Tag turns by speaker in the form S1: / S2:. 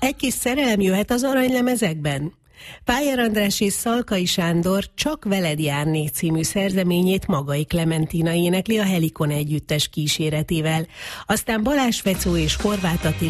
S1: Egy kis szerelem jöhet az aranylemezekben. Pályár András és Szalkai Sándor Csak veled járnék című szerzeményét Magai Klementina énekli a Helikon együttes kíséretével. Aztán Balázs Fecó és Horváth Attila